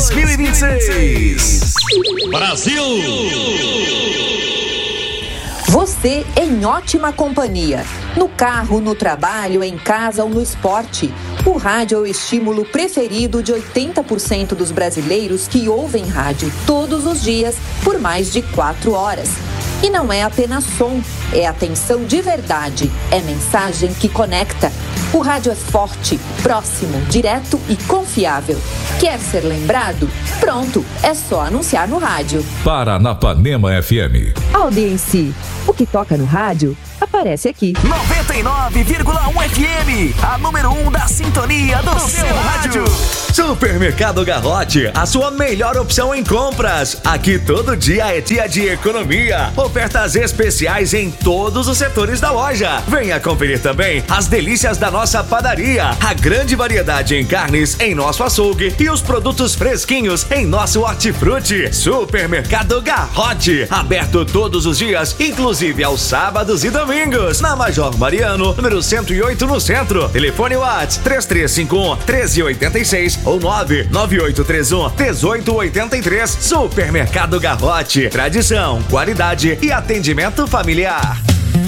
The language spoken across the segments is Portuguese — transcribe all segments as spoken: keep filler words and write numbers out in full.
dois mil e vinte e seis. Brasil! Você em ótima companhia. No carro, no trabalho, em casa ou no esporte. O rádio é o estímulo preferido de oitenta por cento dos brasileiros que ouvem rádio todos os dias por mais de quatro horas. E não é apenas som, é atenção de verdade, é mensagem que conecta. O rádio é forte, próximo, direto e confiável. Quer ser lembrado? Pronto, é só anunciar no rádio. Paranapanema F M. Audiência. O que toca no rádio aparece aqui. noventa e nove vírgula um F M, a número um da sintonia do, do seu rádio. Supermercado Garrote, a sua melhor opção em compras. Aqui todo dia é dia de economia. Ofertas especiais em todos os setores da loja. Venha conferir também as delícias da nossa padaria. A grande variedade em carnes em nosso açougue e os produtos fresquinhos em nosso hortifruti. Supermercado Garrote, aberto todos os dias, inclusive aos sábados e domingos. Na Major Mariano, número cento e oito no centro. Telefone WhatsApp três três cinco um, um três oito seis ou nove nove oito três um, um oito oito três. Supermercado Garrote, tradição, qualidade e atendimento familiar.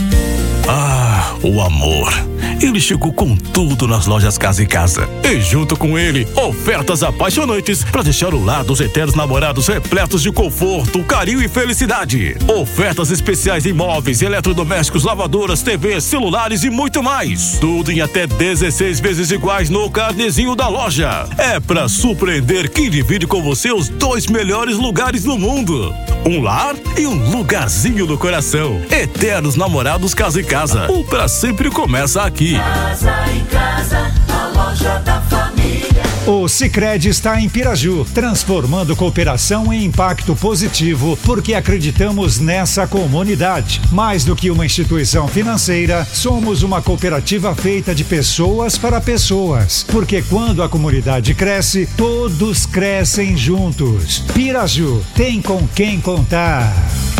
Ah, o amor. Ele chegou com tudo nas lojas Casa e Casa. E junto com ele, ofertas apaixonantes para deixar o lar dos eternos namorados repletos de conforto, carinho e felicidade. Ofertas especiais em móveis, eletrodomésticos, lavadoras, T Vs, celulares e muito mais. Tudo em até dezesseis vezes iguais no carnezinho da loja. É pra surpreender quem divide com você os dois melhores lugares no mundo. Um lar e um lugarzinho no coração. Eternos namorados Casa e Casa. O pra sempre começa aqui. Casa em Casa, a loja da família. O Sicredi está em Piraju, transformando cooperação em impacto positivo, porque acreditamos nessa comunidade. Mais do que uma instituição financeira, somos uma cooperativa feita de pessoas para pessoas. Porque quando a comunidade cresce, todos crescem juntos. Piraju, tem com quem contar.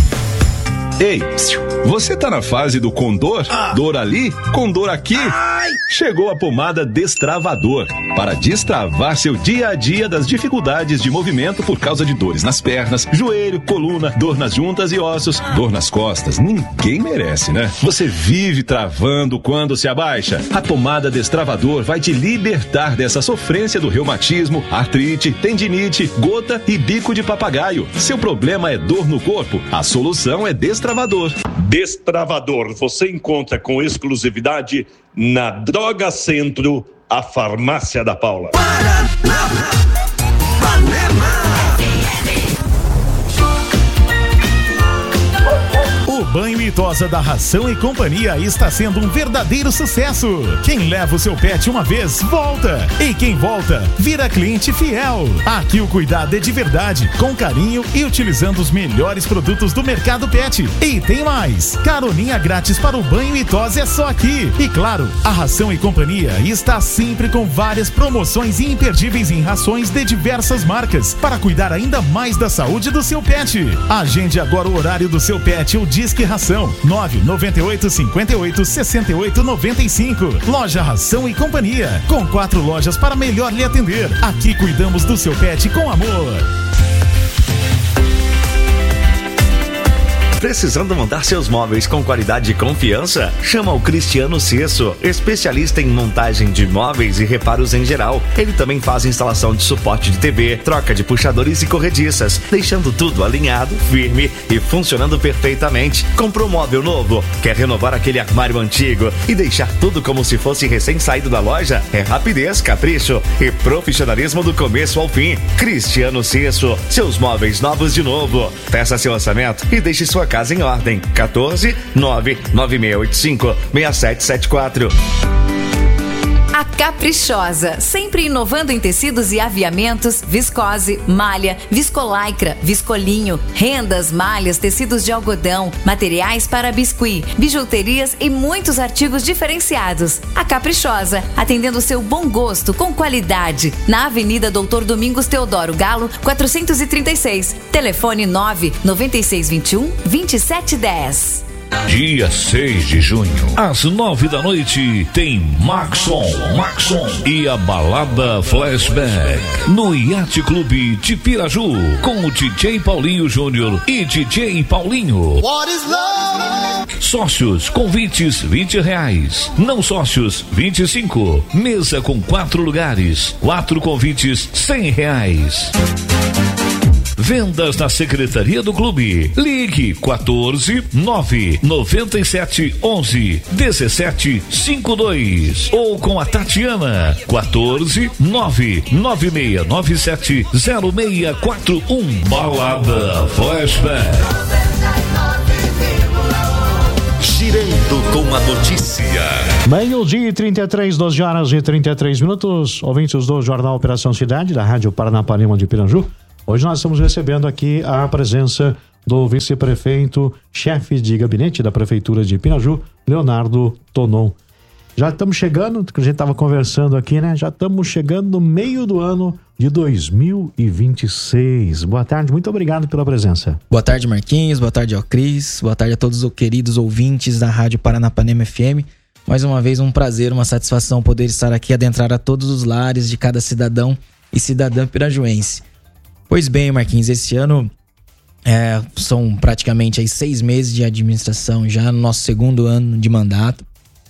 Ei, você tá na fase do com dor? Ah. Dor ali, com dor aqui? Ai. Chegou a pomada Destravador para destravar seu dia a dia das dificuldades de movimento por causa de dores nas pernas, joelho, coluna, dor nas juntas e ossos, dor nas costas. Ninguém merece, né? Você vive travando quando se abaixa. A pomada Destravador vai te libertar dessa sofrência do reumatismo, artrite, tendinite, gota e bico de papagaio. Seu problema é dor no corpo? A solução é Destravador. Destravador. Destravador você encontra com exclusividade na Droga Centro, a farmácia da Paula. Paranapanema. O banho e tosa da Ração e Companhia está sendo um verdadeiro sucesso. Quem leva o seu pet uma vez, volta. E quem volta, vira cliente fiel. Aqui o cuidado é de verdade, com carinho e utilizando os melhores produtos do mercado pet. E tem mais, caroninha grátis para o banho e tosa é só aqui. E claro, a Ração e Companhia está sempre com várias promoções imperdíveis em rações de diversas marcas, para cuidar ainda mais da saúde do seu pet. Agende agora o horário do seu pet ou Disque Ração nove nove oito cinco oito seis oito nove cinco. Loja Ração e Companhia, com quatro lojas para melhor lhe atender. Aqui cuidamos do seu pet com amor. Precisando montar seus móveis com qualidade e confiança? Chama o Cristiano Cesso, especialista em montagem de móveis e reparos em geral. Ele também faz instalação de suporte de T V, troca de puxadores e corrediças, deixando tudo alinhado, firme e funcionando perfeitamente. Comprou um móvel novo? Quer renovar aquele armário antigo e deixar tudo como se fosse recém-saído da loja? É rapidez, capricho e profissionalismo do começo ao fim. Cristiano Cesso, seus móveis novos de novo. Peça seu orçamento e deixe sua casa em ordem. quatorze nove nove seis oito cinco seis sete sete quatro. A Caprichosa, sempre inovando em tecidos e aviamentos, viscose, malha, viscolaicra, viscolinho, rendas, malhas, tecidos de algodão, materiais para biscuit, bijuterias e muitos artigos diferenciados. A Caprichosa, atendendo o seu bom gosto com qualidade, na Avenida Doutor Domingos Teodoro Galo, quatrocentos e trinta e seis. Telefone nove nove seis dois um, dois sete um zero. Dia seis de junho, às nove da noite, tem Maxon, Maxon e a balada Flashback no Yacht Clube de Piraju, com o D J Paulinho Júnior e D J Paulinho. Sócios, convites vinte reais. Não sócios, vinte e cinco. Mesa com quatro lugares, quatro convites cem reais. Vendas na Secretaria do Clube. Ligue quatorze nove noventa e sete onze dezessete cinquenta e dois ou com a Tatiana quatorze nove nove seis nove sete zero seis quatro um. Balada Flashback. Girando com a notícia. Meio-dia e trinta e três, doze horas e trinta e três minutos. Ouvintes do Jornal Operação Cidade, da Rádio Paranapanema de Piraju. Hoje nós estamos recebendo aqui a presença do vice-prefeito, chefe de gabinete da Prefeitura de Piraju, Leonardo Tonon. Já estamos chegando, que a gente estava conversando aqui, né? Já estamos chegando no meio do ano de dois mil e vinte e seis. Boa tarde, muito obrigado pela presença. Boa tarde, Marquinhos. Boa tarde ao Cris. Boa tarde a todos os queridos ouvintes da Rádio Paranapanema F M. Mais uma vez, um prazer, uma satisfação poder estar aqui, adentrar a todos os lares de cada cidadão e cidadã pirajuense. Pois bem, Marquinhos, esse ano é, são praticamente aí seis meses de administração, já no nosso segundo ano de mandato.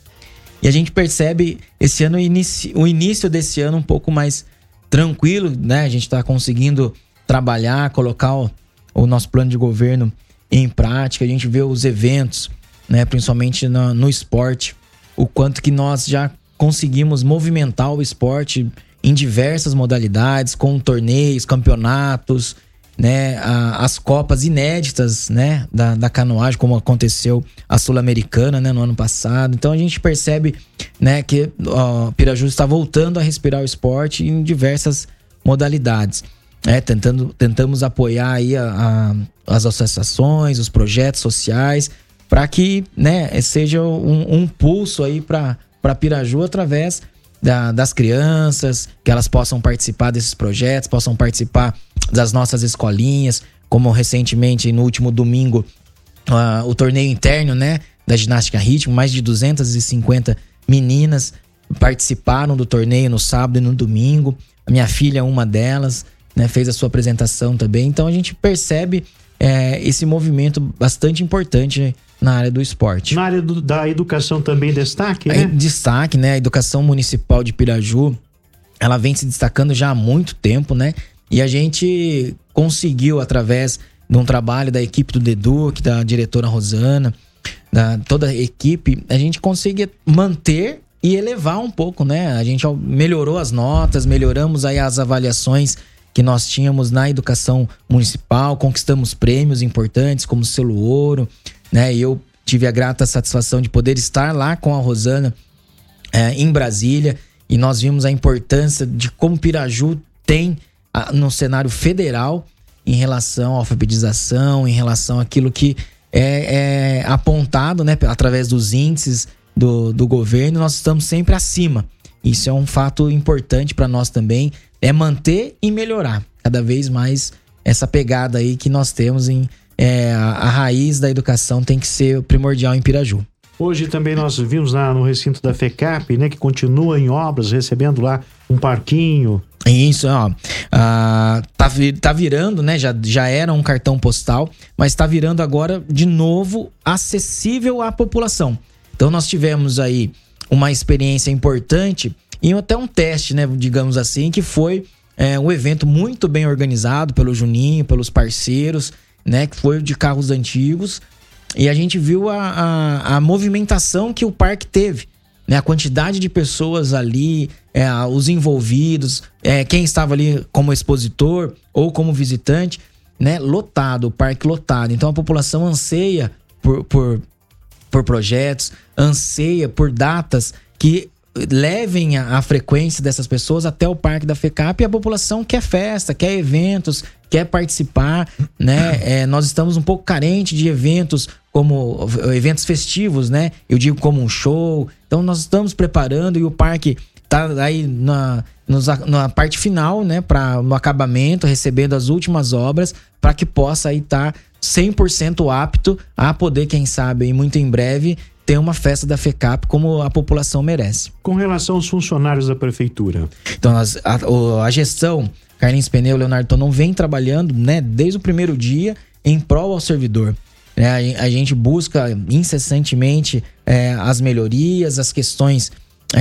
E a gente percebe esse ano, inici, o início desse ano um pouco mais tranquilo, né? A gente está conseguindo trabalhar, colocar o, o nosso plano de governo em prática. A gente vê os eventos, né? Principalmente no, no esporte, o quanto que nós já conseguimos movimentar o esporte em diversas modalidades, com torneios, campeonatos, né, a, as copas inéditas, né, da, da canoagem, como aconteceu a Sul-Americana, né, no ano passado. Então a gente percebe, né, que ó, Piraju está voltando a respirar o esporte em diversas modalidades. É, tentando, tentamos apoiar aí a, a, as associações, os projetos sociais, para que, né, seja um, um pulso aí para Piraju através Da, das crianças, que elas possam participar desses projetos, possam participar das nossas escolinhas, como recentemente, no último domingo, uh, o torneio interno, né, da ginástica ritmo, mais de duzentas e cinquenta meninas participaram do torneio no sábado e no domingo. A minha filha, uma delas, né, fez a sua apresentação também. Então a gente percebe é, esse movimento bastante importante na área do esporte. Na área do, da educação também destaque, né? É, destaque, né? A educação municipal de Piraju, ela vem se destacando já há muito tempo, né? E a gente conseguiu, através de um trabalho da equipe do DEDUC, da diretora Rosana, da toda a equipe, a gente consegue manter e elevar um pouco, né? A gente melhorou as notas, melhoramos aí as avaliações que nós tínhamos na educação municipal, conquistamos prêmios importantes como selo ouro, né? E eu tive a grata satisfação de poder estar lá com a Rosana é, em Brasília, e nós vimos a importância de como Piraju tem a, no cenário federal em relação à alfabetização, em relação àquilo que é, é apontado, né, através dos índices do, do governo. Nós estamos sempre acima. Isso é um fato importante para nós também, é manter e melhorar cada vez mais essa pegada aí que nós temos em é, a, a raiz da educação tem que ser primordial em Piraju. Hoje também nós vimos lá no recinto da FECAP, né, que continua em obras, recebendo lá um parquinho. Isso, ó, ah, tá, tá virando, né, já, já era um cartão postal, mas tá virando agora de novo acessível à população. Então nós tivemos aí uma experiência importante e até um teste, né, digamos assim, que foi é, um evento muito bem organizado pelo Juninho, pelos parceiros, né, que foi de carros antigos, e a gente viu a, a, a movimentação que o parque teve, né, a quantidade de pessoas ali, é, os envolvidos, é, quem estava ali como expositor ou como visitante, né, lotado, o parque lotado. Então a população anseia por, por, por projetos, anseia por datas que levem a, a frequência dessas pessoas até o parque da FECAP, e a população quer festa, quer eventos, quer participar, né? É, nós estamos um pouco carentes de eventos como eventos festivos, né? Eu digo como um show. Então nós estamos preparando, e o parque tá aí na, na parte final, né? Para no acabamento, recebendo as últimas obras, para que possa aí estar cem por cento apto a poder, quem sabe, e muito em breve, ter uma festa da FECAP como a população merece. Com relação aos funcionários da prefeitura? Então, as, a, a gestão, Carlinhos Pneu, Leonardo Tonon, vem trabalhando, né, desde o primeiro dia em prol ao servidor. É, a, a gente busca incessantemente é, as melhorias, as questões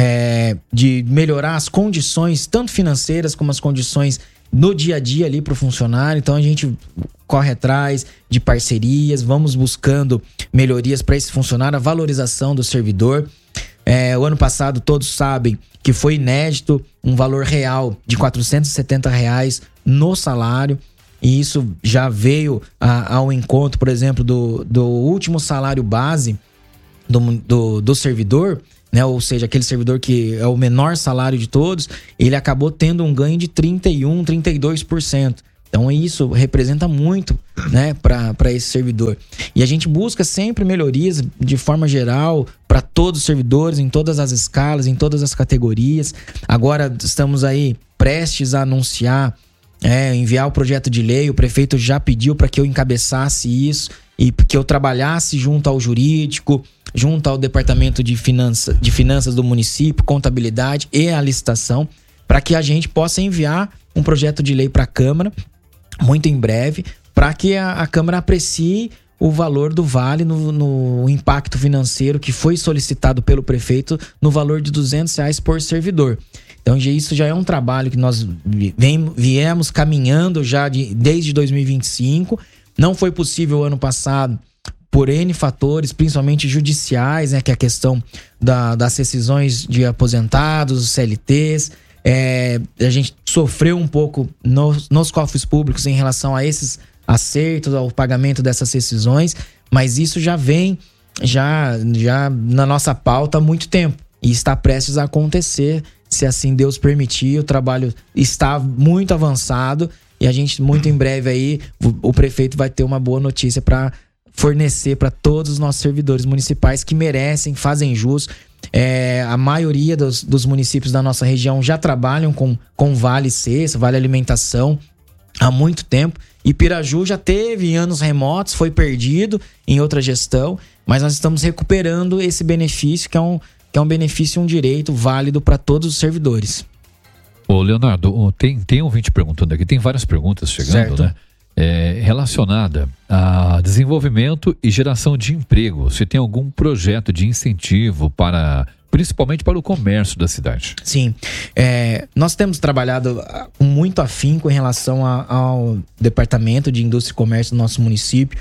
é, de melhorar as condições, tanto financeiras como as condições no dia a dia ali para o funcionário. Então a gente corre atrás de parcerias, vamos buscando melhorias para esse funcionário, a valorização do servidor. É, o ano passado todos sabem que foi inédito um valor real de quatrocentos e setenta reais no salário, e isso já veio a, ao encontro, por exemplo, do, do último salário base do, do, do servidor, né? Ou seja, aquele servidor que é o menor salário de todos, ele acabou tendo um ganho de trinta e um por cento, trinta e dois por cento. Então isso representa muito, né, para esse servidor. E a gente busca sempre melhorias de forma geral para todos os servidores, em todas as escalas, em todas as categorias. Agora estamos aí prestes a anunciar, é, enviar o projeto de lei. O prefeito já pediu para que eu encabeçasse isso e que eu trabalhasse junto ao jurídico, junto ao departamento de, finança, de finanças do município, contabilidade e a licitação, para que a gente possa enviar um projeto de lei para a Câmara muito em breve, para que a, a Câmara aprecie o valor do vale no, no impacto financeiro que foi solicitado pelo prefeito no valor de duzentos reais por servidor. Então isso já é um trabalho que nós vem, viemos caminhando já de, desde dois mil e vinte e cinco. Não foi possível ano passado por N fatores, principalmente judiciais, né, que é a questão da, das rescisões de aposentados, C L Ts. É, a gente sofreu um pouco nos, nos cofres públicos em relação a esses acertos, ao pagamento dessas rescisões, mas isso já vem já, já na nossa pauta há muito tempo e está prestes a acontecer, se assim Deus permitir. O trabalho está muito avançado e a gente, muito em breve aí, o, o prefeito vai ter uma boa notícia para fornecer para todos os nossos servidores municipais que merecem, fazem jus. É, a maioria dos, dos municípios da nossa região já trabalham com, com Vale Cesta, Vale Alimentação há muito tempo. E Piraju já teve em anos remotos, foi perdido em outra gestão, mas nós estamos recuperando esse benefício, que é um, que é um benefício, um direito válido para todos os servidores. Ô Leonardo, tem, tem um ouvinte perguntando aqui, tem várias perguntas chegando, certo, né? É, relacionada a desenvolvimento e geração de emprego. Você tem algum projeto de incentivo para, principalmente para o comércio da cidade? Sim, é, nós temos trabalhado com muito afinco em relação a, ao departamento de indústria e comércio do nosso município.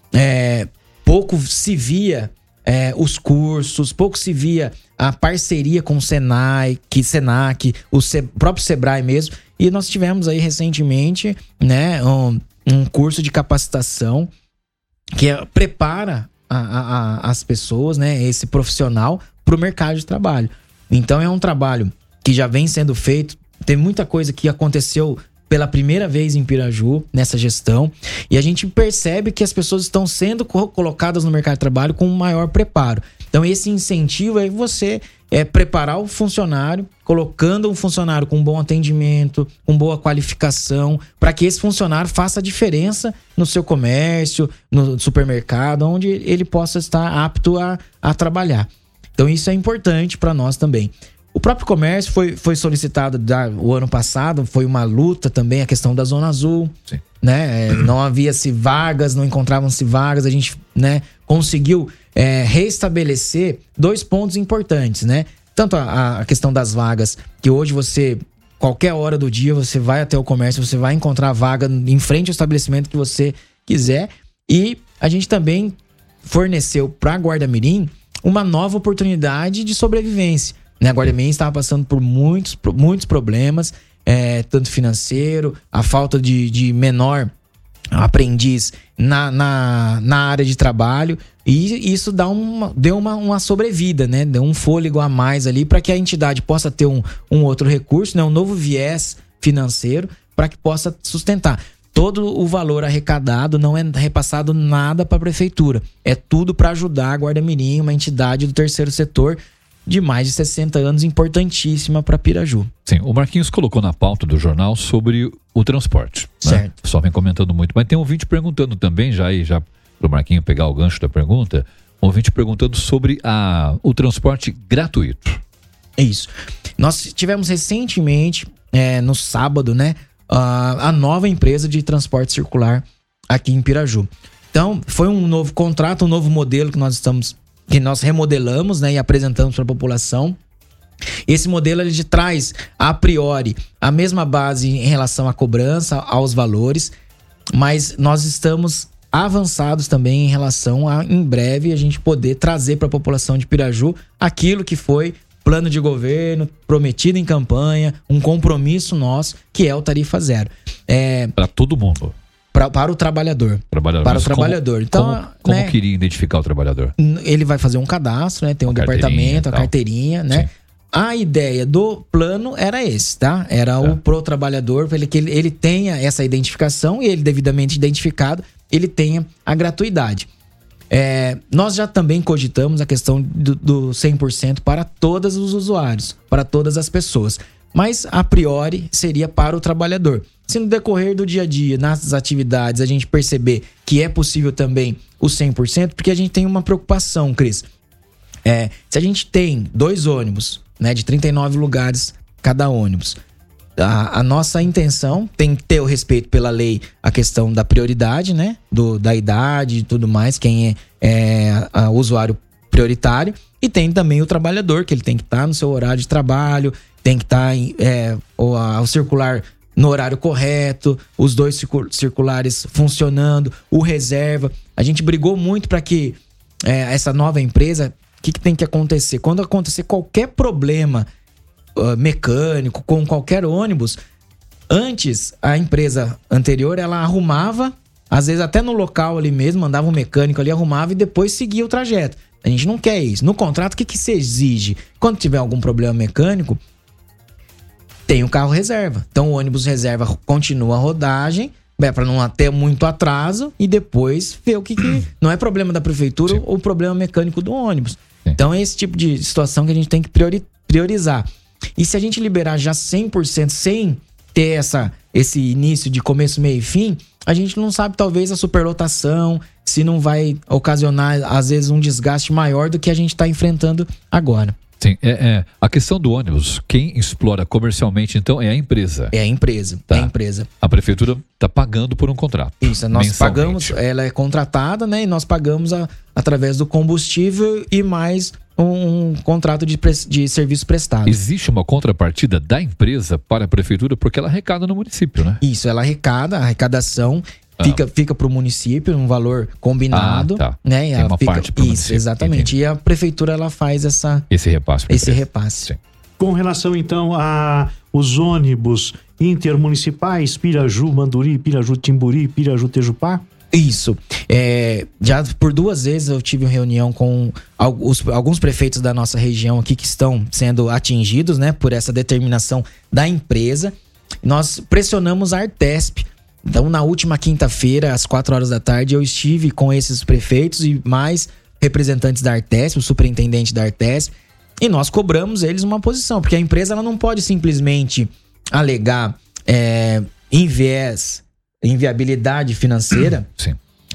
É, pouco se via é, os cursos, pouco se via a parceria com o Senai, que Senac, o Se, próprio Sebrae mesmo. E nós tivemos aí recentemente, né, um, um curso de capacitação que é, prepara a, a, a, as pessoas, né, esse profissional para o mercado de trabalho. Então é um trabalho que já vem sendo feito. Tem muita coisa que aconteceu pela primeira vez em Piraju, nessa gestão, e a gente percebe que as pessoas estão sendo colocadas no mercado de trabalho com um maior preparo. Então esse incentivo é você é, preparar o funcionário, colocando um funcionário com bom atendimento, com boa qualificação, para que esse funcionário faça a diferença no seu comércio, no supermercado, onde ele possa estar apto a, a trabalhar. Então isso é importante para nós também. O próprio comércio foi, foi solicitado da, o ano passado, foi uma luta também, a questão da Zona Azul. Sim. Né? É, não havia-se vagas, não encontravam-se vagas, a gente, né, conseguiu é, restabelecer dois pontos importantes, né? Tanto a, a questão das vagas, que hoje você, qualquer hora do dia, você vai até o comércio, você vai encontrar vaga em frente ao estabelecimento que você quiser, e a gente também forneceu para Guarda-Mirim uma nova oportunidade de sobrevivência. A Guarda-Mirim estava passando por muitos, muitos problemas, é, tanto financeiro, a falta de, de menor aprendiz na, na, na área de trabalho, e isso dá uma, deu uma, uma sobrevida, né? Deu um fôlego a mais ali para que a entidade possa ter um, um outro recurso, né? Um novo viés financeiro para que possa sustentar. Todo o valor arrecadado não é repassado nada para a prefeitura, é tudo para ajudar a Guarda-Mirim, uma entidade do terceiro setor, de mais de sessenta anos, importantíssima para Piraju. Sim, o Marquinhos colocou na pauta do jornal sobre o transporte. Certo. Né? Só vem comentando muito, mas tem um ouvinte perguntando também, já aí, já para o Marquinhos pegar o gancho da pergunta, um ouvinte perguntando sobre a, o transporte gratuito. Isso. Nós tivemos recentemente, é, no sábado, né, a, a nova empresa de transporte circular aqui em Piraju. Então, foi um novo contrato, um novo modelo que nós estamos, que nós remodelamos, né, e apresentamos para a população. Esse modelo ele traz, a priori, a mesma base em relação à cobrança, aos valores, mas nós estamos avançados também em relação a, em breve, a gente poder trazer para a população de Piraju aquilo que foi plano de governo, prometido em campanha, um compromisso nosso, que é o Tarifa Zero. É, para todo mundo. Pra, para o trabalhador. trabalhador. Para Mas o trabalhador. Como, Então, como, como né, queria identificar o trabalhador? Ele vai fazer um cadastro, né? Tem um departamento, a carteirinha, né? Sim. A ideia do plano era esse, tá? Era tá. o pro trabalhador, para ele, que ele, ele tenha essa identificação e ele devidamente identificado, ele tenha a gratuidade. É, nós já também cogitamos a questão do, do cem por cento para todos os usuários, para todas as pessoas. Mas, a priori, seria para o trabalhador. Se no decorrer do dia a dia, nas atividades, a gente perceber que é possível também o cem por cento, porque a gente tem uma preocupação, Cris. É, se a gente tem dois ônibus, né, de trinta e nove lugares cada ônibus, a, a nossa intenção tem que ter o respeito pela lei, a questão da prioridade, né, do, da idade e tudo mais, quem é, é a, o usuário prioritário, e tem também o trabalhador, que ele tem que estar no seu horário de trabalho, tem que estar é, o, a, o circular no horário correto, os dois circulares funcionando, o reserva. A gente brigou muito para que é, essa nova empresa, o que, que tem que acontecer? Quando acontecer qualquer problema uh, mecânico com qualquer ônibus, antes a empresa anterior ela arrumava, às vezes até no local ali mesmo, mandava um mecânico ali, arrumava e depois seguia o trajeto. A gente não quer isso. No contrato, o que, que se exige? Quando tiver algum problema mecânico, tem o carro reserva. Então o ônibus reserva continua a rodagem, é, para não ter muito atraso, e depois ver o que, que não é problema da prefeitura Sim. ou problema mecânico do ônibus. Sim. Então é esse tipo de situação que a gente tem que priori- priorizar. E se a gente liberar já cem por cento sem ter essa, esse início de começo, meio e fim, a gente não sabe talvez a superlotação, se não vai ocasionar às vezes um desgaste maior do que a gente está enfrentando agora. Sim, é, é. A questão do ônibus, quem explora comercialmente, então, é a empresa. É a empresa, tá. é a empresa. A prefeitura está pagando por um contrato. Isso, nós pagamos, ela é contratada, né? E nós pagamos a, através do combustível e mais um, um contrato de, de serviço prestado. Existe uma contrapartida da empresa para a prefeitura, porque ela arrecada no município, né? Isso, ela arrecada, a arrecadação fica, ah. fica para o município, um valor combinado. Ah, tá. Né? E Tem uma fica, parte para o município. Isso, exatamente. Entendi. E a prefeitura, ela faz essa... Esse repasse. Esse repasse. Sim. Com relação, então, a os ônibus intermunicipais, Piraju, Manduri, Piraju, Timburi, Piraju, Tejupá? Isso. É, já por duas vezes eu tive uma reunião com alguns, alguns prefeitos da nossa região aqui que estão sendo atingidos, né, por essa determinação da empresa. Nós pressionamos a Artesp. Então, na última quinta-feira, às quatro horas da tarde, eu estive com esses prefeitos e mais representantes da Artesp, o superintendente da Artesp, e nós cobramos eles uma posição, porque a empresa ela não pode simplesmente alegar é, inviés, inviabilidade financeira Sim.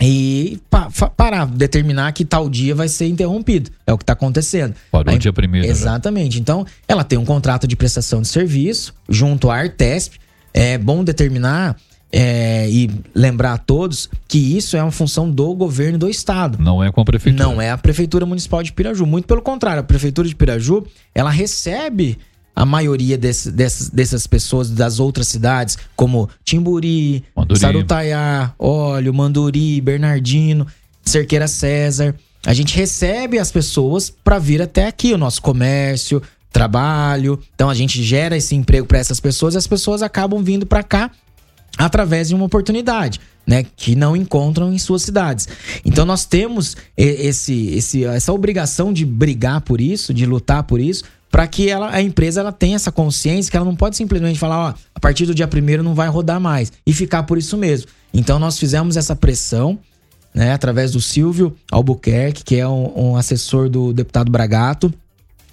e pa, pa, para determinar que tal dia vai ser interrompido. É o que está acontecendo. Parou o dia primeiro. Exatamente. Já. Então, ela tem um contrato de prestação de serviço junto à Artesp. É bom determinar... É, e lembrar a todos que isso é uma função do governo do estado. Não é com a prefeitura. Não é a Prefeitura Municipal de Piraju. Muito pelo contrário, a Prefeitura de Piraju, ela recebe a maioria desse, dessas, dessas pessoas das outras cidades, como Timburi, Manduri. Sarutaiá, Óleo, Manduri, Bernardino, Cerqueira César. A gente recebe as pessoas para vir até aqui, o nosso comércio, trabalho. Então a gente gera esse emprego para essas pessoas e as pessoas acabam vindo para cá através de uma oportunidade, né, que não encontram em suas cidades. Então nós temos esse, esse, essa obrigação de brigar por isso, de lutar por isso, para que ela, a empresa ela tenha essa consciência que ela não pode simplesmente falar, ó, a partir do dia primeiro não vai rodar mais, e ficar por isso mesmo. Então nós fizemos essa pressão, né, através do Silvio Albuquerque, que é um, um assessor do deputado Bragato.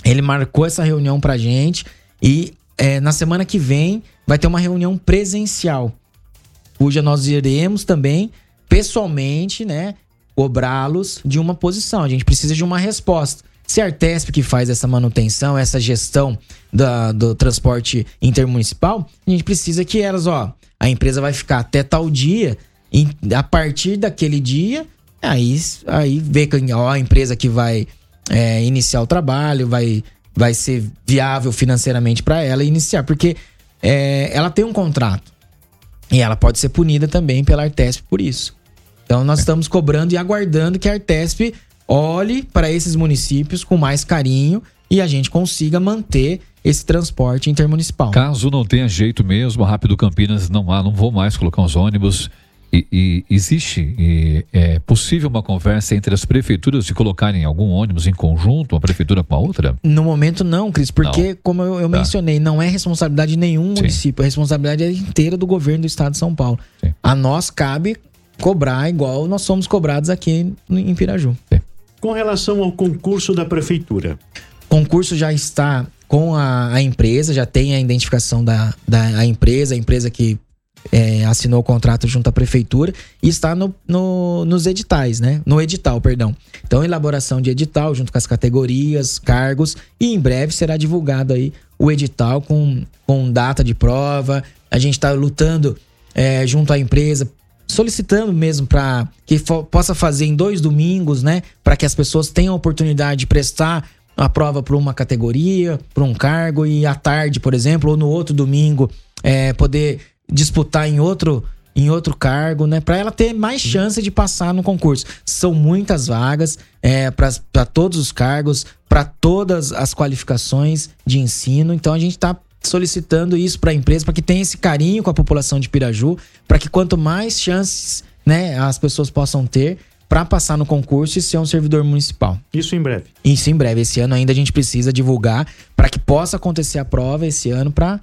Ele marcou essa reunião pra gente e é, na semana que vem vai ter uma reunião presencial, cuja nós iremos também, pessoalmente, né, cobrá-los de uma posição. A gente precisa de uma resposta. Se a Artesp que faz essa manutenção, essa gestão da, do transporte intermunicipal, a gente precisa que elas, ó, a empresa vai ficar até tal dia, e a partir daquele dia, aí, aí vê que ó, a empresa que vai é, iniciar o trabalho, vai, vai ser viável financeiramente para ela iniciar, porque é, ela tem um contrato e ela pode ser punida também pela Artesp por isso. Então nós estamos cobrando e aguardando que a Artesp olhe para esses municípios com mais carinho e a gente consiga manter esse transporte intermunicipal. Caso não tenha jeito mesmo, a Rápido Campinas não há, não vou mais colocar os ônibus. E, e existe e é possível uma conversa entre as prefeituras de colocarem algum ônibus em conjunto, uma prefeitura com a outra? No momento não, Cris, porque não. como eu, eu tá. mencionei, não é responsabilidade de nenhum Sim. município, a responsabilidade é inteira do governo do estado de São Paulo. Sim. A nós cabe cobrar igual nós somos cobrados aqui em Piraju. Sim. Com relação ao concurso da prefeitura? O concurso já está com a, a empresa, já tem a identificação da, da a empresa, a empresa que é, assinou o contrato junto à prefeitura e está no, no, nos editais, né? No edital, perdão. Então, elaboração de edital junto com as categorias, cargos e em breve será divulgado aí o edital com, com data de prova. A gente está lutando é, junto à empresa, solicitando mesmo para que fo- possa fazer em dois domingos, né? Para que as pessoas tenham a oportunidade de prestar a prova para uma categoria, para um cargo e à tarde, por exemplo, ou no outro domingo, é, poder disputar em outro, em outro cargo, né? Para ela ter mais chance de passar no concurso. São muitas vagas é, para todos os cargos, para todas as qualificações de ensino. Então a gente está solicitando isso para a empresa, para que tenha esse carinho com a população de Piraju, para que quanto mais chances, né, as pessoas possam ter para passar no concurso e ser um servidor municipal. Isso em breve? Isso em breve. Esse ano ainda a gente precisa divulgar para que possa acontecer a prova esse ano para...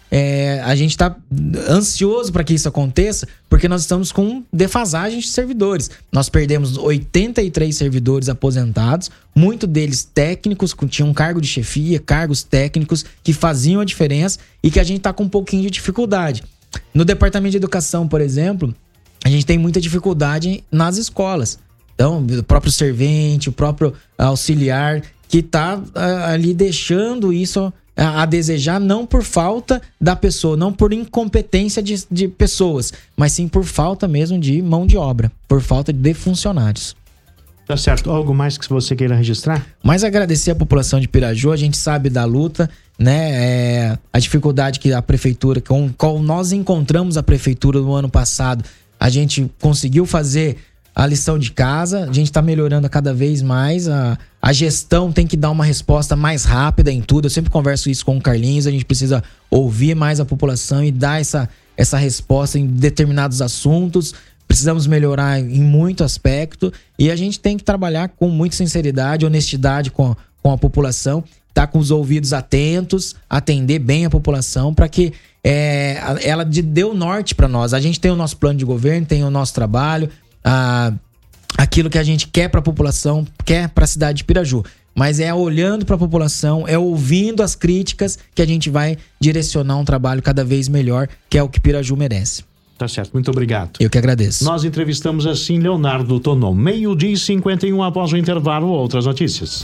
É, a gente está ansioso para que isso aconteça, porque nós estamos com defasagem de servidores. Nós perdemos oitenta e três servidores aposentados, muitos deles técnicos, que tinham um cargo de chefia, cargos técnicos que faziam a diferença e que a gente está com um pouquinho de dificuldade. No departamento de educação, por exemplo, a gente tem muita dificuldade nas escolas. Então, o próprio servente, o próprio auxiliar, que está ali deixando isso a desejar, não por falta da pessoa, não por incompetência de, de pessoas, mas sim por falta mesmo de mão de obra, por falta de funcionários. Tá certo. Algo mais que você queira registrar? Mas agradecer a população de Piraju, a gente sabe da luta, né? É, a dificuldade que a prefeitura, com qual nós encontramos a prefeitura no ano passado, a gente conseguiu fazer a lição de casa, a gente está melhorando cada vez mais, a, a gestão tem que dar uma resposta mais rápida em tudo. Eu sempre converso isso com o Carlinhos, a gente precisa ouvir mais a população e dar essa, essa resposta em determinados assuntos. Precisamos melhorar em muito aspecto e a gente tem que trabalhar com muita sinceridade, honestidade com, com a população, estar tá com os ouvidos atentos, atender bem a população para que é, ela dê o norte para nós. A gente tem o nosso plano de governo, tem o nosso trabalho, a, aquilo que a gente quer para a população, quer para a cidade de Piraju. Mas é olhando para a população, é ouvindo as críticas que a gente vai direcionar um trabalho cada vez melhor, que é o que Piraju merece. Tá certo, muito obrigado. Eu que agradeço. Nós entrevistamos assim Leonardo Tonon. Meio-dia e cinquenta e um, após o intervalo, outras notícias.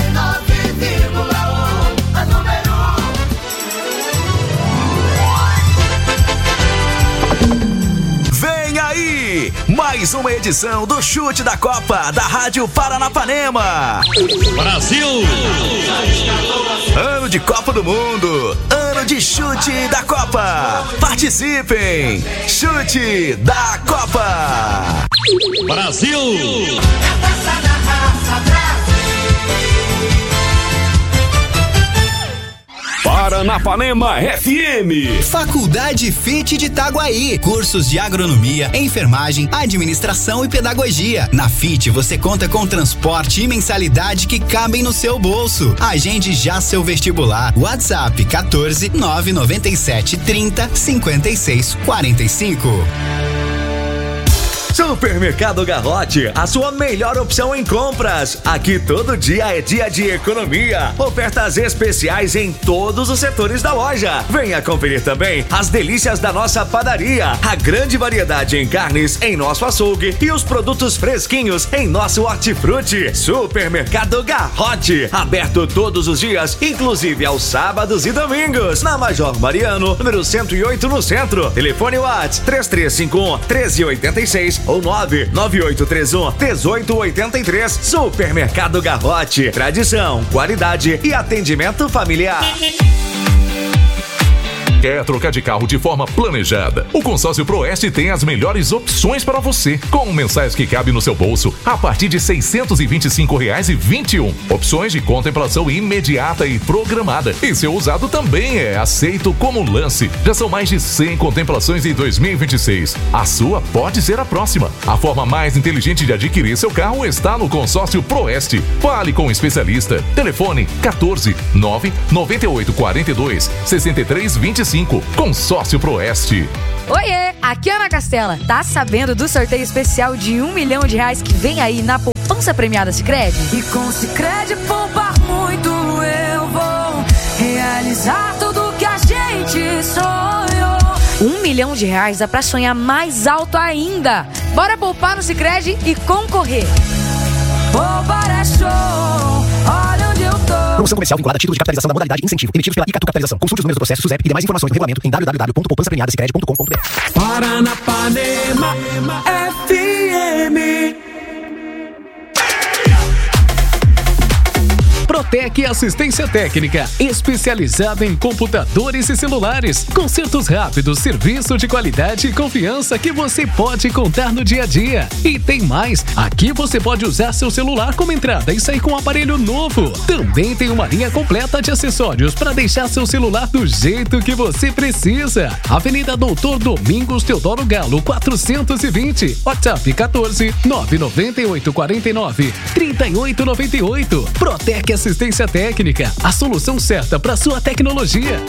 Vem aí, mais uma edição do Chute da Copa da Rádio Paranapanema. Brasil! Ano de Copa do Mundo, ano de Chute da Copa. Participem! Chute da Copa! Brasil! Paranapanema F M. Faculdade Fit de Itaguaí. Cursos de agronomia, enfermagem, administração e pedagogia. Na Fit você conta com transporte e mensalidade que cabem no seu bolso. Agende já seu vestibular. WhatsApp quatorze, nove nove sete, trinta, cinquenta e seis, quarenta e cinco. Supermercado Garrote, a sua melhor opção em compras. Aqui todo dia é dia de economia. Ofertas especiais em todos os setores da loja. Venha conferir também as delícias da nossa padaria. A grande variedade em carnes em nosso açougue e os produtos fresquinhos em nosso hortifruti. Supermercado Garrote, aberto todos os dias, inclusive aos sábados e domingos. Na Major Mariano, número cento e oito no centro. Telefone WhatsApp três três cinco um, um três oito seis ou nove nove oito três um, um oito oito três. Supermercado Garrote, tradição, qualidade e atendimento familiar. Quer trocar de carro de forma planejada? O Consórcio Proeste tem as melhores opções para você, com mensais que cabem no seu bolso a partir de seiscentos e vinte e cinco reais e vinte e um. Opções de contemplação imediata e programada. E seu usado também é aceito como lance. Já são mais de cem contemplações em dois mil e vinte e seis. A sua pode ser a próxima. A forma mais inteligente de adquirir seu carro está no Consórcio Proeste. Fale com o especialista. Telefone quatorze, nove, noventa e oito, quarenta e dois, sessenta e três, vinte e cinco. Consórcio Proeste. Oiê, aqui é Ana Castela. Tá sabendo do sorteio especial de um milhão de reais que vem aí na poupança premiada Sicredi? E com Sicredi poupar muito eu vou realizar tudo que a gente sonhou. Um milhão de reais dá pra sonhar mais alto ainda. Bora poupar no Sicredi e concorrer. Poupar é show, olha onde eu tô. Promoção comercial vinculada a título de capitalização da modalidade incentivo, emitidos pela Icatu Capitalização. Consulte os números do processo SUSEP e demais informações do regulamento em w w w ponto poupança premiada sicredi ponto com ponto b r. Paranapanema F M. Protec Assistência Técnica, especializada em computadores e celulares. Consertos rápidos, serviço de qualidade e confiança que você pode contar no dia a dia. E tem mais, aqui você pode usar seu celular como entrada e sair com um aparelho novo. Também tem uma linha completa de acessórios para deixar seu celular do jeito que você precisa. Avenida Doutor Domingos Teodoro Galo, quatrocentos e vinte. WhatsApp quatorze, nove nove oito quatro nove, três oito nove oito. Protec Assistência Técnica, a solução certa para sua tecnologia.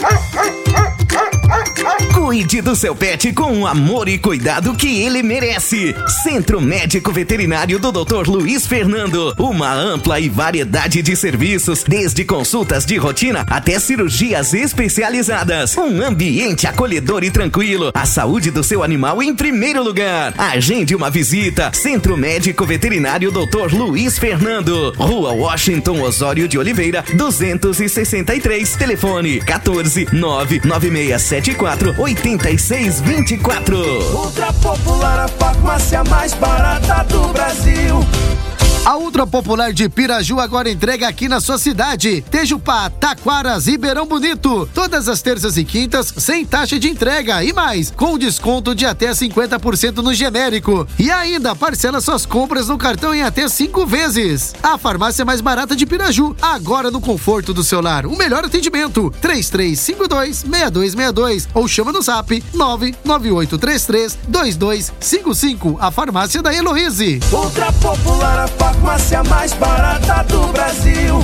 Cuide do seu pet com o amor e cuidado que ele merece. Centro Médico Veterinário do doutor Luiz Fernando. Uma ampla e variedade de serviços, desde consultas de rotina até cirurgias especializadas. Um ambiente acolhedor e tranquilo. A saúde do seu animal em primeiro lugar. Agende uma visita. Centro Médico Veterinário doutor Luiz Fernando. Rua Washington Osório de Oliveira, duzentos e sessenta e três. Telefone quatorze, nove nove seis sete quatro, oito seis dois quatro. Ultra Popular, a farmácia mais barata do Brasil. A Ultra Popular de Piraju agora entrega aqui na sua cidade. Tejupá, Taquaras, Ribeirão Bonito. Todas as terças e quintas, sem taxa de entrega. E mais, com desconto de até cinquenta por cento no genérico. E ainda, parcela suas compras no cartão em até cinco vezes. A farmácia mais barata de Piraju, agora no conforto do seu lar. O melhor atendimento, três três cinco dois, seis dois seis dois. Ou chama no zap, nove nove oito três três, dois dois cinco cinco. A farmácia da Heloíse. Ultra Popular, a farmácia mais barata do Brasil.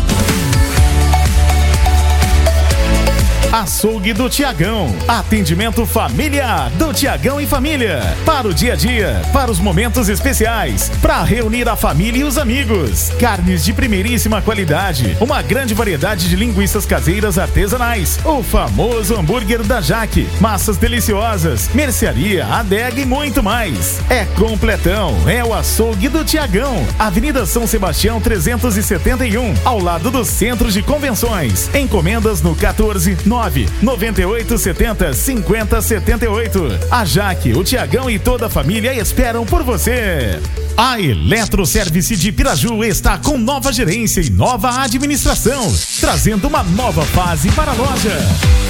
Açougue do Tiagão. Atendimento familiar do Tiagão e família. Para o dia a dia, para os momentos especiais, para reunir a família e os amigos. Carnes de primeiríssima qualidade. Uma grande variedade de linguiças caseiras artesanais. O famoso hambúrguer da Jaque. Massas deliciosas. Mercearia, adega e muito mais. É completão. É o Açougue do Tiagão. Avenida São Sebastião trezentos e setenta e um. Ao lado do Centro de Convenções. Encomendas no quatorze, nove nove oito sete zero, cinco zero sete oito. A Jaque, o Tiagão e toda a família esperam por você. A Eletroservice de Piraju está com nova gerência e nova administração, trazendo uma nova fase para a loja.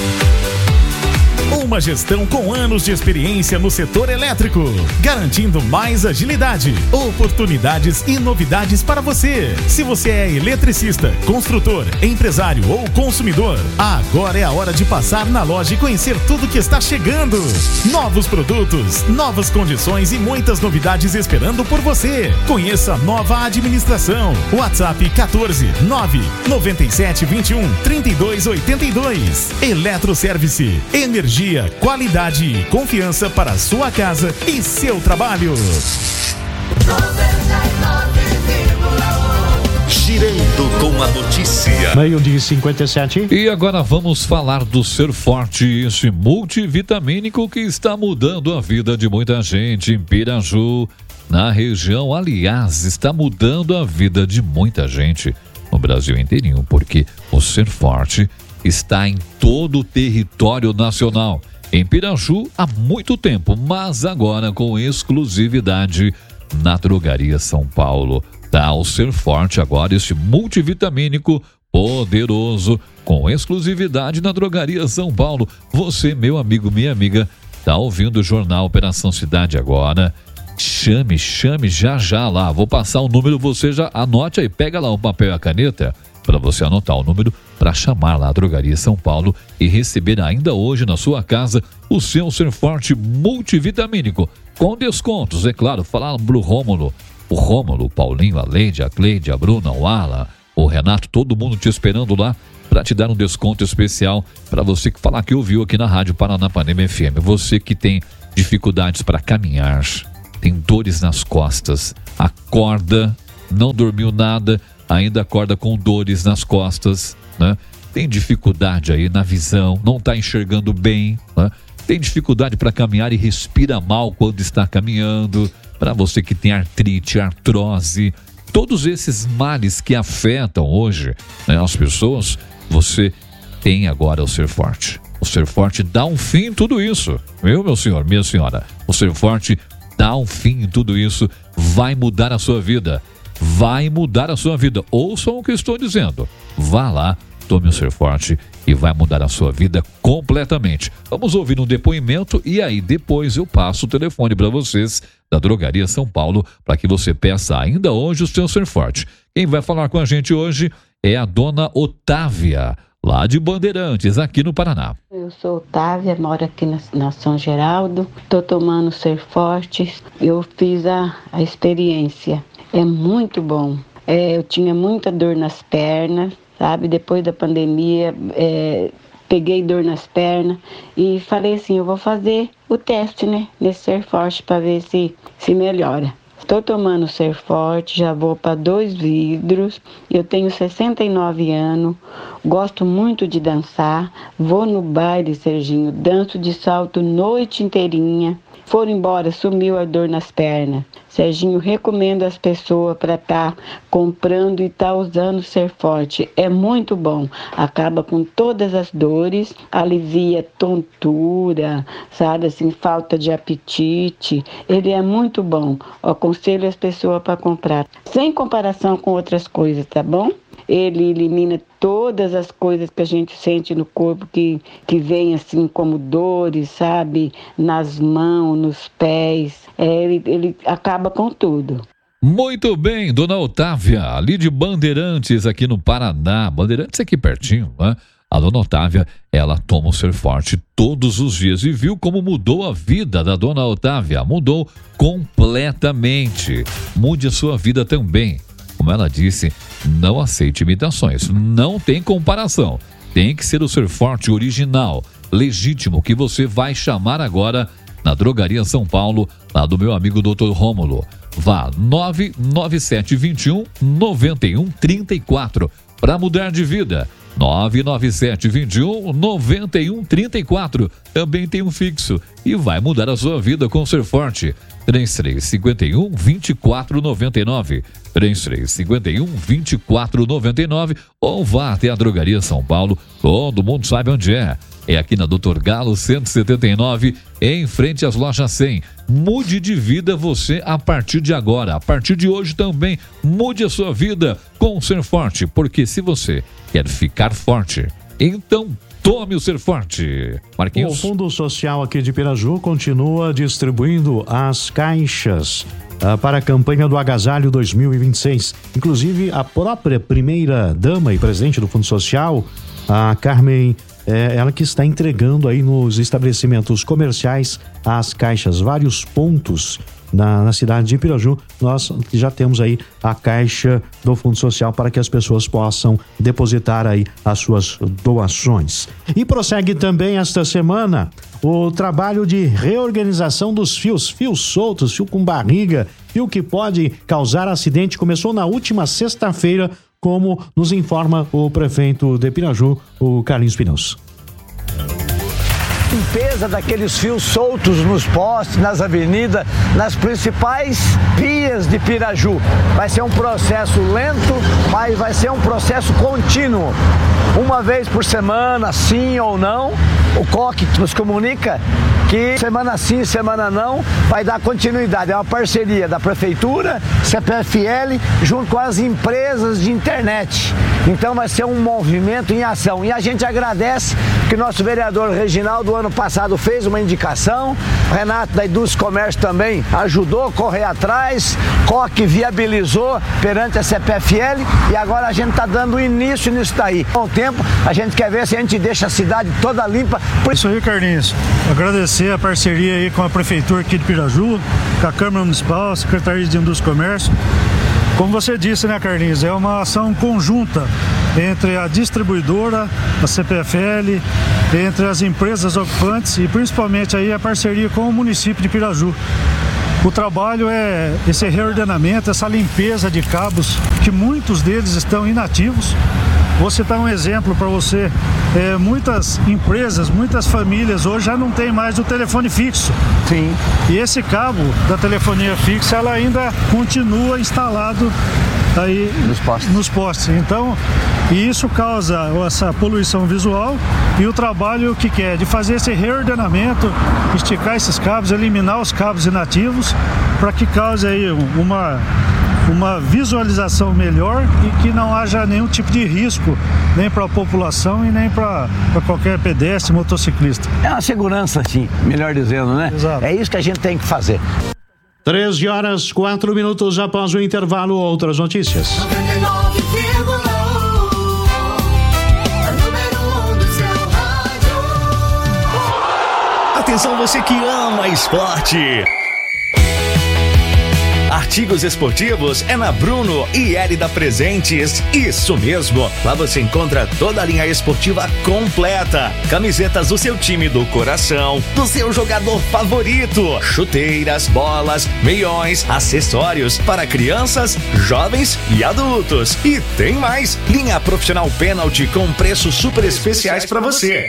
Uma gestão com anos de experiência no setor elétrico, garantindo mais agilidade, oportunidades e novidades para você. Se você é eletricista, construtor, empresário ou consumidor, agora é a hora de passar na loja e conhecer tudo que está chegando. Novos produtos, novas condições e muitas novidades esperando por você. Conheça a nova administração. WhatsApp quatorze, nove nove sete dois um, três dois oito dois. Eletroservice, energia, qualidade e confiança para a sua casa e seu trabalho. Girando com a notícia. Meio de cinquenta e sete. E agora vamos falar do Ser Forte, esse multivitamínico que está mudando a vida de muita gente em Piraju, na região. Aliás, está mudando a vida de muita gente no Brasil inteirinho, porque o Ser Forte está em todo o território nacional. Em Piraju há muito tempo, mas agora com exclusividade na Drogaria São Paulo. Tá o Ser Forte agora, esse multivitamínico poderoso, com exclusividade na Drogaria São Paulo. Você, meu amigo, minha amiga, tá ouvindo o jornal Operação Cidade agora? Chame, chame já já lá. Vou passar o número, você já anote aí, pega lá o papel e a caneta para você anotar o número para chamar lá a Drogaria São Paulo e receber ainda hoje na sua casa o seu Ser Forte multivitamínico com descontos, é claro. Falar pro Rômulo, o Rômulo, o Paulinho, a Leide, a Cleide, a Bruna, o Alan, o Renato, todo mundo te esperando lá para te dar um desconto especial para você que falar que ouviu aqui na Rádio Paranapanema F M. Você que tem dificuldades para caminhar, tem dores nas costas, acorda, não dormiu nada, ainda acorda com dores nas costas, né? Tem dificuldade aí na visão, não está enxergando bem, né? Tem dificuldade para caminhar e respira mal quando está caminhando. Para você que tem artrite, artrose, todos esses males que afetam hoje, né, as pessoas, você tem agora o Ser Forte. O Ser Forte dá um fim em tudo isso, viu, meu senhor, minha senhora? O Ser Forte dá um fim em tudo isso, vai mudar a sua vida. Vai mudar a sua vida. Ouçam o que eu estou dizendo. Vá lá, tome o Ser Forte e vai mudar a sua vida completamente. Vamos ouvir um depoimento e aí depois eu passo o telefone para vocês da Drogaria São Paulo para que você peça ainda hoje o seu Ser Forte. Quem vai falar com a gente hoje é a dona Otávia, lá de Bandeirantes, aqui no Paraná. Eu sou Otávia, moro aqui na, na São Geraldo, estou tomando Ser Forte, eu fiz a, a experiência, é muito bom. É, eu tinha muita dor nas pernas, sabe, depois da pandemia, é, peguei dor nas pernas e falei assim, eu vou fazer o teste, né, nesse Ser Forte para ver se, se melhora. Estou tomando Ser Forte, já vou para dois vidros, eu tenho sessenta e nove anos, gosto muito de dançar, vou no baile, Serginho, danço de salto noite inteirinha. Foram embora, sumiu a dor nas pernas. Serginho, recomendo às pessoas para estar tá comprando e estar tá usando Ser Forte. É muito bom. Acaba com todas as dores, alivia tontura, sabe, assim, falta de apetite. Ele é muito bom. Eu aconselho as pessoas para comprar. Sem comparação com outras coisas, tá bom? Ele elimina todas as coisas que a gente sente no corpo que, que vem assim como dores, sabe? Nas mãos, nos pés. É, ele, ele acaba com tudo. Muito bem, dona Otávia, ali de Bandeirantes, aqui no Paraná. Bandeirantes aqui pertinho, né? A dona Otávia, ela toma o Ser Forte todos os dias e viu como mudou a vida da dona Otávia. Mudou completamente. Mude a sua vida também. Como ela disse, não aceite imitações, não tem comparação. Tem que ser o Ser Forte original, legítimo, que você vai chamar agora na Drogaria São Paulo, lá do meu amigo doutor Rômulo. Vá nove nove sete dois um nove um três quatro para mudar de vida. nove nove sete dois um nove um três quatro. Também tem um fixo e vai mudar a sua vida com o Ser Forte. três três cinco um, dois quatro nove nove. três três cinco um, dois quatro nove nove. Ou vá até a Drogaria São Paulo. Todo mundo sabe onde é. É aqui na doutor Galo cento e setenta e nove, em frente às lojas cem. Mude de vida você a partir de agora. A partir de hoje também, mude a sua vida com o Ser Forte. Porque se você quer ficar forte, então tome o Ser Forte. Marquinhos. O Fundo Social aqui de Piraju continua distribuindo as caixas uh, para a campanha do Agasalho dois mil e vinte e seis. Inclusive, a própria primeira dama e presidente do Fundo Social, a Carmen, é ela que está entregando aí nos estabelecimentos comerciais as caixas, vários pontos na, na cidade de Piraju. Nós já temos aí a caixa do Fundo Social para que as pessoas possam depositar aí as suas doações. E prossegue também esta semana o trabalho de reorganização dos fios, fios soltos, fio com barriga, fio que pode causar acidente, começou na última sexta-feira, como nos informa o prefeito de Piraju, o Carlinhos Pneus. Limpeza daqueles fios soltos nos postes, nas avenidas, nas principais vias de Piraju. Vai ser um processo lento, mas vai ser um processo contínuo. Uma vez por semana, sim ou não, o C O C nos comunica que semana sim, semana não, vai dar continuidade. É uma parceria da Prefeitura, C P F L, junto com as empresas de internet. Então vai ser um movimento em ação. E a gente agradece que o nosso vereador Reginaldo, ano passado, fez uma indicação, o Renato da Indústria e Comércio também ajudou a correr atrás, C O C viabilizou perante a C P F L e agora a gente está dando início nisso daí. Com o tempo, a gente quer ver se a gente deixa a cidade toda limpa. Por isso aí, Carlinhos, agradecer a parceria aí com a Prefeitura aqui de Piraju, com a Câmara Municipal, a Secretaria de Indústria e Comércio. Como você disse, né, Carlinhos, é uma ação conjunta entre a distribuidora, a C P F L, entre as empresas ocupantes e principalmente aí a parceria com o município de Piraju. O trabalho é esse reordenamento, essa limpeza de cabos, que muitos deles estão inativos. Vou citar um exemplo para você. É, muitas empresas, muitas famílias hoje já não tem mais o telefone fixo. Sim. E esse cabo da telefonia fixa, ela ainda continua instalado aí nos postes. Nos postes. Então, e isso causa essa poluição visual e o trabalho que quer de fazer esse reordenamento, esticar esses cabos, eliminar os cabos inativos, para que cause aí uma uma visualização melhor e que não haja nenhum tipo de risco, nem para a população e nem para qualquer pedestre, motociclista. É uma segurança, sim, melhor dizendo, né? Exato. É isso que a gente tem que fazer. treze horas, quatro minutos após o intervalo, outras notícias. Atenção, você que ama esporte. Artigos esportivos é na Bruno e Elida Presentes. Isso mesmo. Lá você encontra toda a linha esportiva completa. Camisetas do seu time do coração, do seu jogador favorito, chuteiras, bolas, meiões, acessórios para crianças, jovens e adultos. E tem mais. Linha profissional pênalti com preços super especiais para você.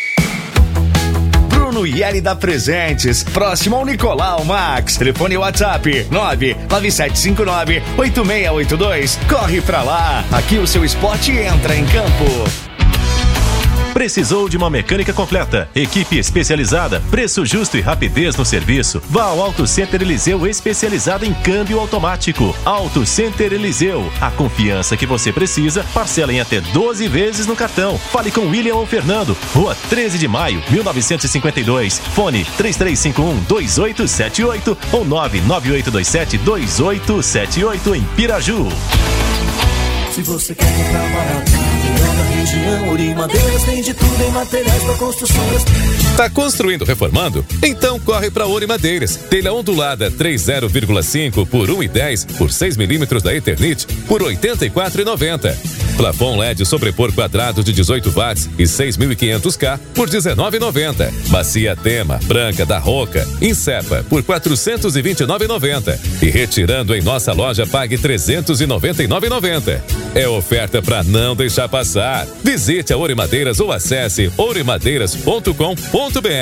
No Elida Presentes, próximo ao Nicolau Max. Telefone WhatsApp nove nove sete cinco nove oito seis oito dois. Corre pra lá. Aqui o seu esporte entra em campo. Precisou de uma mecânica completa, equipe especializada, preço justo e rapidez no serviço? Vá ao Auto Center Eliseu, especializado em câmbio automático. Auto Center Eliseu, a confiança que você precisa, parcela em até doze vezes no cartão. Fale com William ou Fernando, Rua treze de maio, mil novecentos e cinquenta e dois, fone três três cinco um dois oito sete oito ou nove nove oito dois sete dois oito sete oito em Piraju. Se você quer comprar barato, na região, Uri Madeiras tem de tudo em materiais para construções. Tá construindo, reformando? Então corre para Uri Madeiras. Telha ondulada três zero vírgula cinco por um e dez por seis milímetros da Eternit por oitenta e quatro e noventa. Plafon L E D sobrepor quadrado de dezoito watts e seis mil e quinhentos K por dezenove e noventa. Bacia Tema branca da Roca Insepa por quatrocentos e vinte e nove e noventa. E retirando em nossa loja pague trezentos e noventa e nove e noventa. É oferta para não deixar passar. Visite a Ouro Madeiras ou acesse ourimadeiras ponto com ponto br.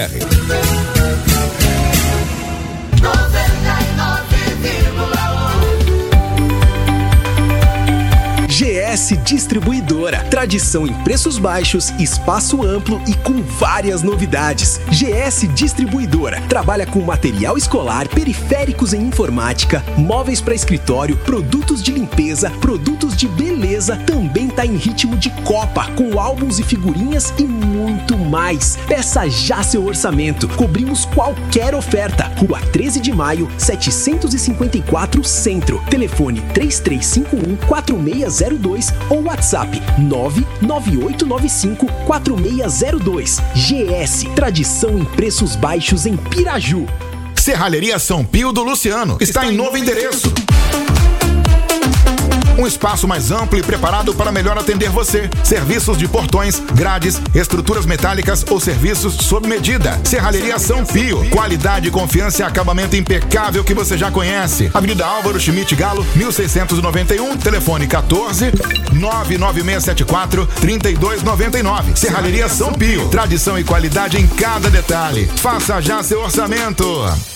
G S Distribuidora. Tradição em preços baixos, espaço amplo e com várias novidades. G S Distribuidora trabalha com material escolar, periféricos em informática, móveis para escritório, produtos de limpeza, produtos de beleza. Também tá em ritmo de Copa, com álbuns e figurinhas e muito mais. Peça já seu orçamento. Cobrimos qualquer oferta. Rua treze de maio, setecentos e cinquenta e quatro, Centro. Telefone três três cinco um quatro seis zero dois ou WhatsApp nove nove oito nove cinco quatro seis zero dois. G S, tradição em preços baixos em Piraju. Serralheria São Pio do Luciano está em novo endereço. Um espaço mais amplo e preparado para melhor atender você. Serviços de portões, grades, estruturas metálicas ou serviços sob medida. Serralheria São Pio. Qualidade, confiança e acabamento impecável que você já conhece. Avenida Álvaro Schmidt Galo, mil seiscentos e noventa e um. Telefone quatorze, nove nove seis sete quatro, trinta e dois noventa e nove. Serralheria São Pio. Tradição e qualidade em cada detalhe. Faça já seu orçamento.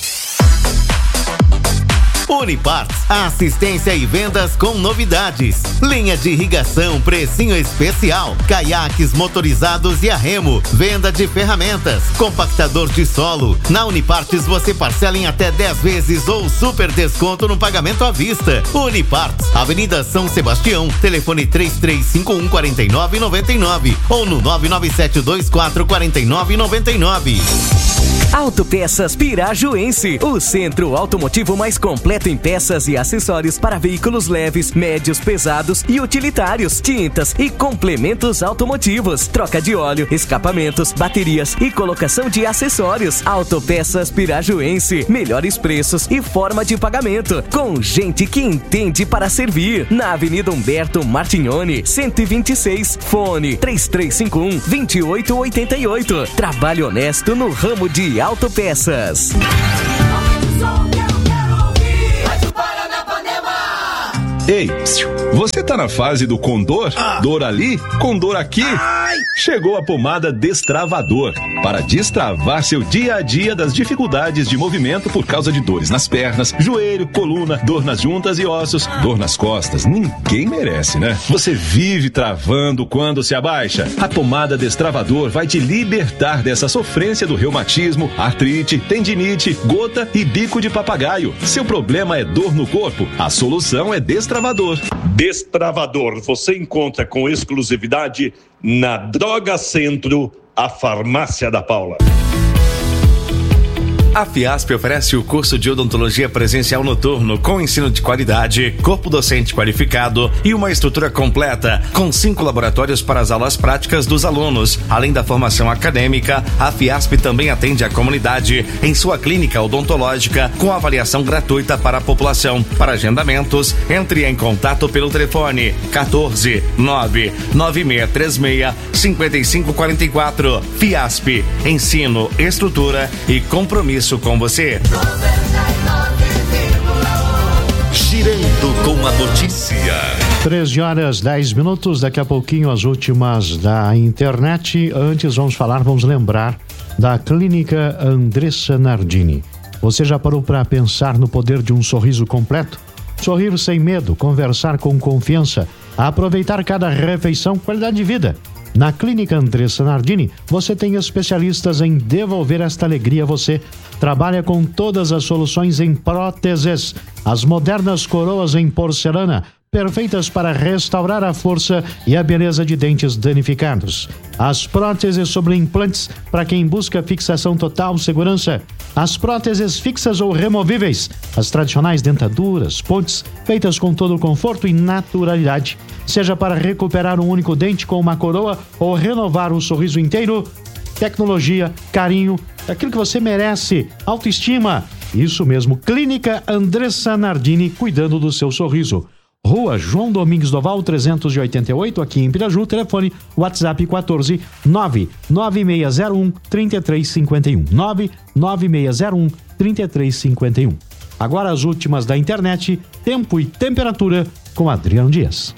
Uniparts, assistência e vendas com novidades. Linha de irrigação, precinho especial. Caiaques motorizados e a remo. Venda de ferramentas. Compactador de solo. Na Uniparts você parcela em até dez vezes ou super desconto no pagamento à vista. Uniparts, Avenida São Sebastião. Telefone três três cinco um, quatro nove nove nove ou no nove nove sete dois quatro, quatro nove nove nove. Autopeças Pirajuense, o centro automotivo mais completo em peças e acessórios para veículos leves, médios, pesados e utilitários, tintas e complementos automotivos, troca de óleo, escapamentos, baterias e colocação de acessórios. Autopeças Pirajuense, melhores preços e forma de pagamento, com gente que entende para servir. Na Avenida Humberto Martignoni, cento e vinte e seis, fone três três cinco um, dois oito oito oito. Trabalho honesto no ramo de autopeças. Ei, você tá na fase do condor? Ah. Dor ali, condor aqui? Ai. Chegou a pomada Destravador para destravar seu dia a dia das dificuldades de movimento por causa de dores nas pernas, joelho, coluna, dor nas juntas e ossos, dor nas costas. Ninguém merece, né? Você vive travando quando se abaixa. A pomada Destravador vai te libertar dessa sofrência do reumatismo, artrite, tendinite, gota e bico de papagaio. Seu problema é dor no corpo? A solução é Destravador. Destravador você encontra com exclusividade na Droga Centro, a farmácia da Paula. A Fiasp oferece o curso de odontologia presencial noturno com ensino de qualidade, corpo docente qualificado e uma estrutura completa, com cinco laboratórios para as aulas práticas dos alunos. Além da formação acadêmica, a Fiasp também atende a comunidade em sua clínica odontológica com avaliação gratuita para a população. Para agendamentos, entre em contato pelo telefone quatorze, nove nove seis três seis, cinco cinco quatro quatro. Fiasp, ensino, estrutura e compromisso com você. Girando com a notícia. treze horas, dez minutos, daqui a pouquinho as últimas da internet. Antes vamos falar, vamos lembrar da Clínica Andressa Nardini. Você já parou para pensar no poder de um sorriso completo? Sorrir sem medo, conversar com confiança, aproveitar cada refeição, qualidade de vida. Na Clínica Andressa Nardini, você tem especialistas em devolver esta alegria a você. Trabalha com todas as soluções em próteses, as modernas coroas em porcelana, perfeitas para restaurar a força e a beleza de dentes danificados. As próteses sobre implantes, para quem busca fixação total, segurança. As próteses fixas ou removíveis. As tradicionais dentaduras, pontes, feitas com todo o conforto e naturalidade. Seja para recuperar um único dente com uma coroa ou renovar o sorriso inteiro. Tecnologia, carinho, aquilo que você merece, autoestima. Isso mesmo, Clínica Andressa Nardini, cuidando do seu sorriso. Rua João Domingues Doval, trezentos e oitenta e oito, aqui em Piraju. Telefone WhatsApp quatorze, nove nove seis zero um, três três cinco um. nove nove seis zero um, três três cinco um. Agora as últimas da internet, tempo e temperatura com Adriano Dias.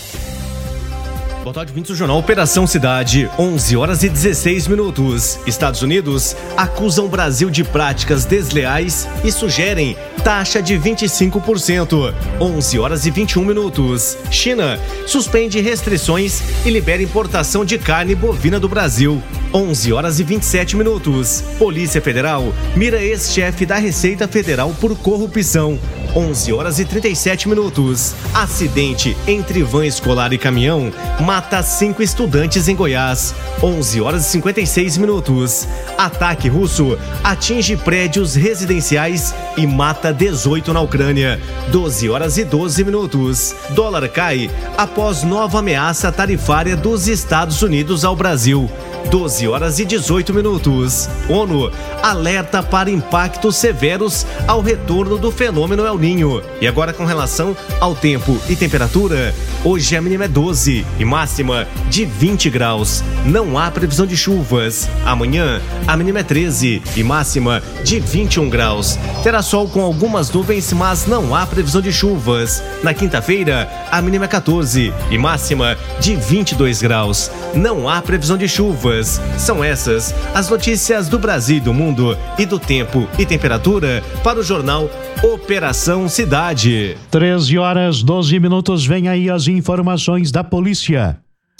Boa tarde, ouvintes do Jornal Operação Cidade, onze horas e dezesseis minutos. Estados Unidos acusam o Brasil de práticas desleais e sugerem taxa de vinte e cinco por cento. onze horas e vinte e um minutos. China suspende restrições e libera importação de carne bovina do Brasil. onze horas e vinte e sete minutos. Polícia Federal mira ex-chefe da Receita Federal por corrupção. onze horas e trinta e sete minutos. Acidente entre van escolar e caminhão mata cinco estudantes em Goiás. onze horas e cinquenta e seis minutos. Ataque russo atinge prédios residenciais e mata dezoito na Ucrânia. doze horas e doze minutos. Dólar cai após nova ameaça tarifária dos Estados Unidos ao Brasil. doze horas e dezoito minutos. ONU alerta para impactos severos ao retorno do fenômeno El Niño. E agora com relação ao tempo e temperatura, hoje a mínima é doze e máxima de vinte graus. Não há previsão de chuvas. Amanhã a mínima é treze e máxima de vinte e um graus. Terá sol com algumas nuvens, mas não há previsão de chuvas. Na quinta-feira a mínima é quatorze e máxima de vinte e dois graus. Não há previsão de chuvas. São essas as notícias do Brasil e do mundo e do tempo e temperatura para o jornal Operação Cidade. treze horas, doze minutos, vem aí as informações da polícia.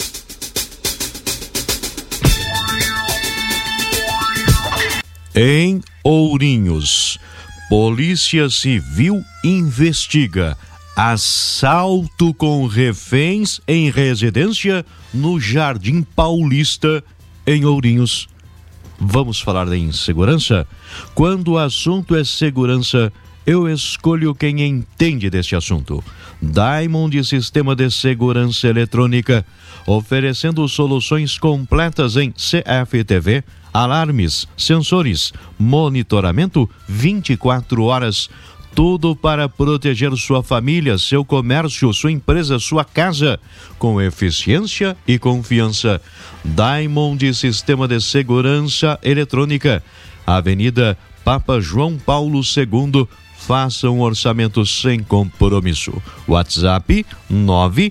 Em Ourinhos, Polícia Civil investiga assalto com reféns em residência no Jardim Paulista, em Ourinhos. Vamos falar da insegurança? Quando o assunto é segurança, eu escolho quem entende desse assunto. Diamond Sistema de Segurança Eletrônica, oferecendo soluções completas em C F T V, alarmes, sensores, monitoramento vinte e quatro horas. Tudo para proteger sua família, seu comércio, sua empresa, sua casa, com eficiência e confiança. Diamond Sistema de Segurança Eletrônica, Avenida Papa João Paulo segundo. Faça um orçamento sem compromisso. WhatsApp nove